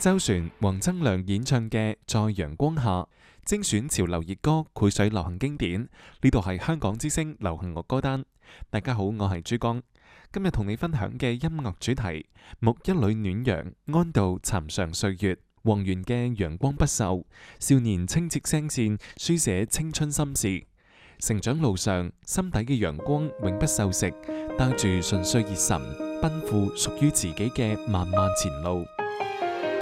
周璇、黃增良演唱嘅《在陽光下》，精選潮流熱歌，繪水流行經典。呢度係香港之聲流行樂歌單。大家好，我係珠江。今日同你分享嘅音樂主題：木一裏暖陽，安度尋常歲月。黃源嘅陽光不朽，少年清澈聲線，書寫青春心事。成長路上，心底嘅陽光永不鏽蝕，帶住純粹熱忱，奔赴屬於自己嘅漫漫前路。